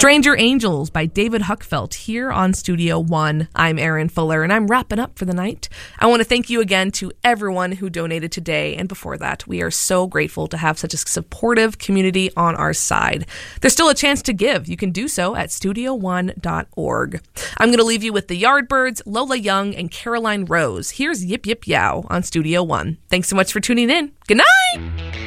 Stranger Angels by David Huckfelt here on Studio One. I'm Erin Fuller, and I'm wrapping up for the night. I want to thank you again to everyone who donated today and before that. We are so grateful to have such a supportive community on our side. There's still a chance to give. You can do so at studio1.org. I'm going to leave you with the Yardbirds, Lola Young, and Caroline Rose. Here's Yip Yip Yow on Studio One. Thanks so much for tuning in. Good night!